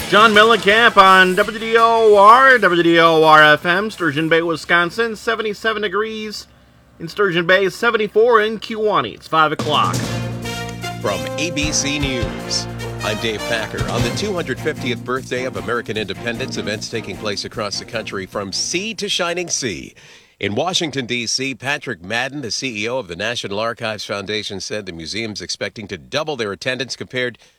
John Mellencamp on WDOR, WDOR-FM, Sturgeon Bay, Wisconsin, 77 degrees in Sturgeon Bay, 74 in Kewaunee. It's 5 o'clock. From ABC News, I'm Dave Packer. On the 250th birthday of American independence, events taking place across the country from sea to shining sea. In Washington, D.C., Patrick Madden, the CEO of the National Archives Foundation, said the museum's expecting to double their attendance compared